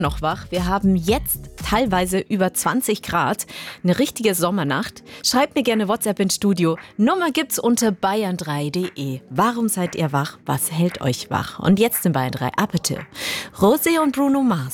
noch wach. Wir haben jetzt teilweise über 20 Grad. Eine richtige Sommernacht. Schreibt mir gerne WhatsApp ins Studio. Nummer gibt's unter bayern3.de. Warum seid ihr wach? Was hält euch wach? Und jetzt in Bayern 3 Appetit. Rosé und Bruno Mars.